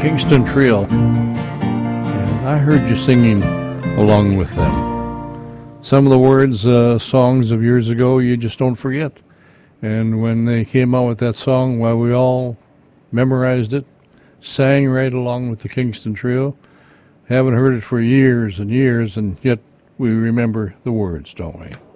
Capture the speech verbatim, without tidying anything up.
Kingston Trio, and I heard you singing along with them. Some of the words, uh, songs of years ago, you just don't forget. And when they came out with that song, well, we all memorized it, sang right along with the Kingston Trio. Haven't heard it for years and years, and yet we remember the words, don't we?